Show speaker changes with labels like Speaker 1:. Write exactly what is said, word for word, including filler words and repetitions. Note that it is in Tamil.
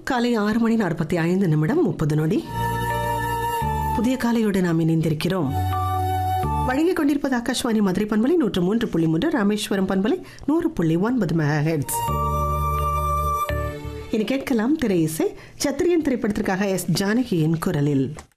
Speaker 1: காலை ஆறு மணி நாற்பத்தி ஐந்து நிமிடம் முப்பது நொடி. புதிய காலையோடு நாம் இணைந்திருக்கிறோம். வழங்கிக் கொண்டிருப்பது ஆகாஷ்வாணி மதுரை பண்பலை நூற்று மூன்று புள்ளி மூன்று, ராமேஸ்வரம் பண்பலை நூறு புள்ளி ஒன்பது மெகாஹெர்ட்ஸ். இனி கேட்கலாம் திரை இசை. சத்திரியன் திரைப்படத்திற்காக எஸ் ஜானகியின் குரலில்.